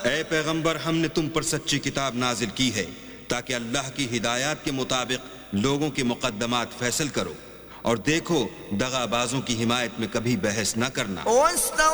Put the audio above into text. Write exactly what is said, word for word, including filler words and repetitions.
ऐ पैगंबर, हमने तुम पर सच्ची किताब नाजिल की है ताकि अल्लाह की हिदायत के मुताबिक लोगों के मुकद्दमात फैसल करो, और देखो दगाबाजों की हिमायत में कभी बहस न करना।